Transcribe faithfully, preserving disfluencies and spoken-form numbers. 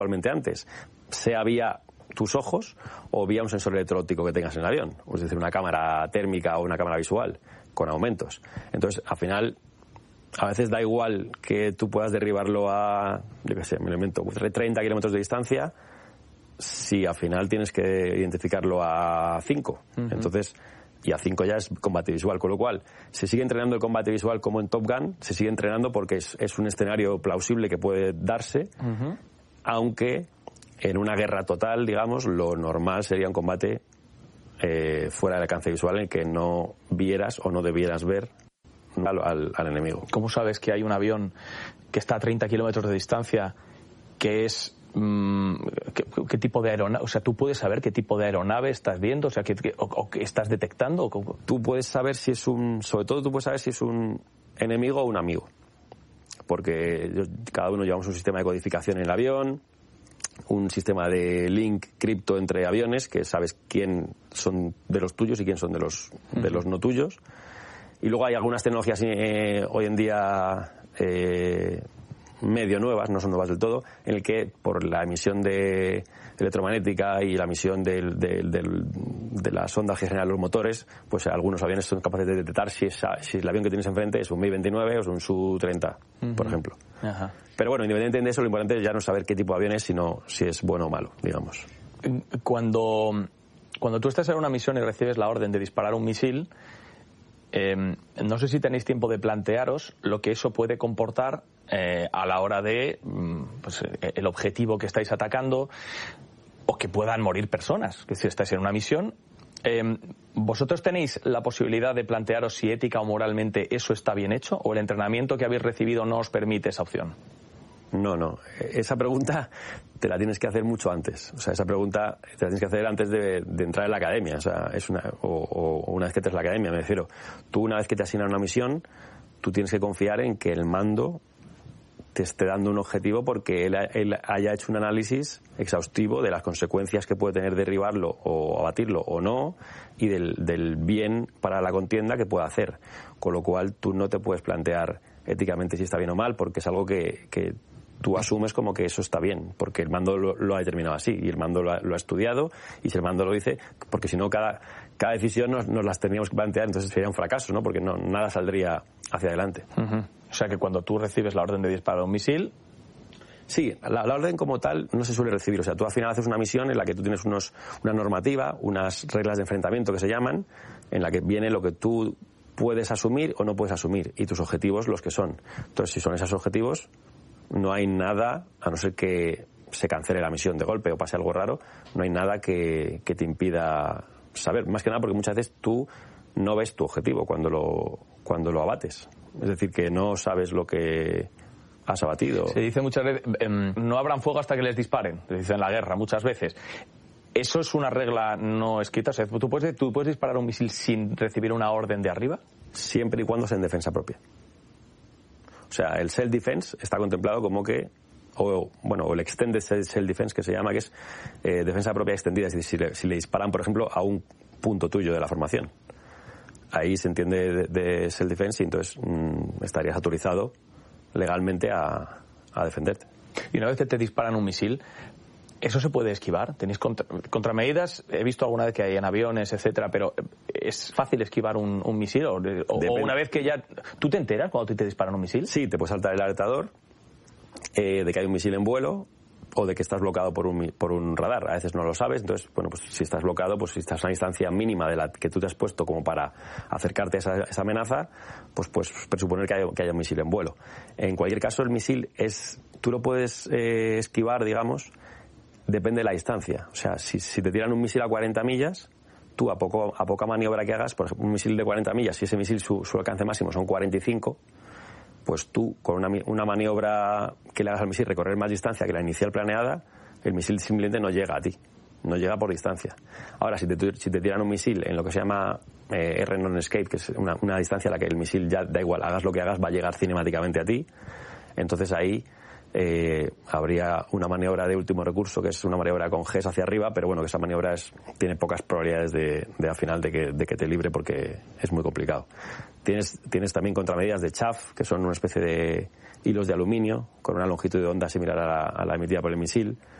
actualmente antes, sea vía tus ojos o vía un sensor electro-óptico que tengas en el avión, es decir, una cámara térmica o una cámara visual con aumentos. Entonces, al final, a veces da igual que tú puedas derribarlo a, yo qué sé, me lo invento, treinta kilómetros de distancia, si al final tienes que identificarlo a cinco. Uh-huh. Entonces, y a cinco ya es combate visual, con lo cual se sigue entrenando el combate visual como en Top Gun, se sigue entrenando porque es, es un escenario plausible que puede darse, uh-huh. aunque en una guerra total, digamos, lo normal sería un combate eh, fuera del alcance visual en el que no vieras o no debieras ver al, al, al enemigo. ¿Cómo sabes que hay un avión que está a treinta kilómetros de distancia que es... Mmm, ¿qué, qué tipo de aeronave? O sea, ¿tú puedes saber qué tipo de aeronave estás viendo? O sea, ¿qué, qué, o, o qué estás detectando? ¿O tú puedes saber si es un... Sobre todo tú puedes saber si es un enemigo o un amigo. Porque cada uno llevamos un sistema de codificación en el avión, un sistema de link cripto entre aviones, que sabes quién son de los tuyos y quién son de los, de los no tuyos. Y luego hay algunas tecnologías eh, hoy en día eh, medio nuevas, no son nuevas del todo, en el que por la emisión de electromagnética y la emisión del, del, del, de las ondas que generan los motores, pues algunos aviones son capaces de detectar si, esa, si el avión que tienes enfrente es un M I veintinueve o es un S U treinta, uh-huh. por ejemplo. Ajá. Pero bueno, independientemente de eso, lo importante es ya no saber qué tipo de avión es, sino si es bueno o malo, digamos. Cuando, cuando tú estás en una misión y recibes la orden de disparar un misil, eh, no sé si tenéis tiempo de plantearos lo que eso puede comportar eh, a la hora de pues, el objetivo que estáis atacando, o que puedan morir personas. Es decir, estáis en una misión. Eh, ¿Vosotros tenéis la posibilidad de plantearos si ética o moralmente eso está bien hecho, o el entrenamiento que habéis recibido no os permite esa opción? No, no. Esa pregunta te la tienes que hacer mucho antes. O sea, esa pregunta te la tienes que hacer antes de, de entrar en la academia. O sea, es una, o, o una vez que entres en la academia, me refiero. Tú, una vez que te asignan una misión, tú tienes que confiar en que el mando te esté dando un objetivo porque él, él haya hecho un análisis exhaustivo de las consecuencias que puede tener derribarlo o abatirlo o no, y del, del bien para la contienda que pueda hacer. Con lo cual tú no te puedes plantear éticamente si está bien o mal, porque es algo que, que tú asumes como que eso está bien, porque el mando lo, lo ha determinado así, y el mando lo ha, lo ha estudiado, y si el mando lo dice, porque si no cada, cada decisión nos, nos las tendríamos que plantear, entonces sería un fracaso, ¿no? Porque no, nada saldría hacia adelante. Uh-huh. O sea que cuando tú recibes la orden de disparar un misil... Sí, la, la orden como tal no se suele recibir. O sea, tú al final haces una misión en la que tú tienes unos, una normativa, unas reglas de enfrentamiento que se llaman, en la que viene lo que tú puedes asumir o no puedes asumir, y tus objetivos los que son. Entonces, si son esos objetivos, no hay nada, a no ser que se cancele la misión de golpe o pase algo raro, no hay nada que, que te impida saber. Más que nada porque muchas veces tú no ves tu objetivo cuando lo, cuando lo abates. Es decir, que no sabes lo que has abatido. Se dice muchas veces, eh, no abran fuego hasta que les disparen. Se dice en la guerra muchas veces. ¿Eso es una regla no escrita? O sea, ¿tú puedes, ¿tú puedes disparar un misil sin recibir una orden de arriba? Siempre y cuando sea en defensa propia. O sea, el self-defense está contemplado como que, o bueno, o el extended self-defense que se llama, que es eh, defensa propia extendida. Es decir, si le, si le disparan, por ejemplo, a un punto tuyo de la formación, ahí se entiende de, de self-defense, y entonces mmm, estarías autorizado legalmente a, a defenderte. Y una vez que te disparan un misil, ¿eso se puede esquivar? ¿Tenéis contra, contramedidas? He visto alguna vez que hay en aviones, etcétera, pero ¿es fácil esquivar un, un misil? O, o, o una vez que ya... ¿Tú te enteras cuando te disparan un misil? Sí, te puede saltar el alertador eh, de que hay un misil en vuelo, o de que estás bloqueado por un, por un radar. A veces no lo sabes, entonces, bueno, pues si estás bloqueado, pues si estás a una distancia mínima de la que tú te has puesto como para acercarte a esa, esa amenaza, pues pues presuponer que haya, que haya un misil en vuelo. En cualquier caso, el misil es... Tú lo puedes eh, esquivar, digamos, depende de la distancia. O sea, si, si te tiran un misil a cuarenta millas, tú a, poco, a poca maniobra que hagas, por ejemplo, un misil de cuarenta millas, si ese misil su, su alcance máximo son cuarenta y cinco, pues tú, con una, una maniobra que le hagas al misil recorrer más distancia que la inicial planeada, el misil simplemente no llega a ti, no llega por distancia. Ahora, si te, si te tiran un misil en lo que se llama eh, R non-escape, que es una, una distancia en la que el misil ya da igual, hagas lo que hagas, va a llegar cinemáticamente a ti, entonces ahí eh, habría una maniobra de último recurso, que es una maniobra con Gs hacia arriba, pero bueno, que esa maniobra es, tiene pocas probabilidades de, de al final de que, de que te libre, porque es muy complicado. Tienes, tienes también contramedidas de chaff, que son una especie de hilos de aluminio con una longitud de onda similar a la, a la emitida por el misil,